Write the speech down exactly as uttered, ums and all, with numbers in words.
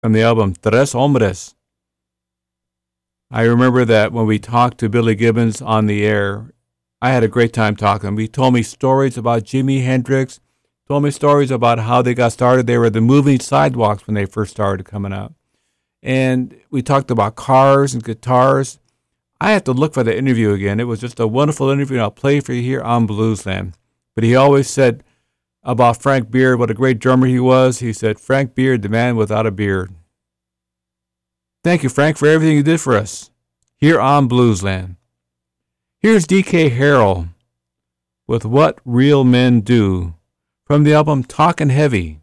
from the album Tres Hombres. I remember that when we talked to Billy Gibbons on the air, I had a great time talking. He told me stories about Jimi Hendrix, told me stories about how they got started. They were the Moving Sidewalks when they first started coming out. And we talked about cars and guitars. I have to look for the interview again. It was just a wonderful interview, and I'll play for you here on Bluesland. But he always said about Frank Beard, what a great drummer he was. He said, Frank Beard, the man without a beard. Thank you, Frank, for everything you did for us here on Bluesland. Here's D K Harrell with What Real Men Do from the album Talkin' Heavy.